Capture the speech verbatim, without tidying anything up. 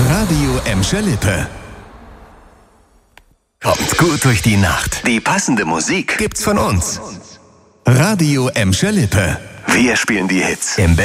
Radio Emscher Lippe. Kommt gut durch die Nacht. Die passende Musik gibt's von uns. Radio Emscher Lippe. Wir spielen die Hits im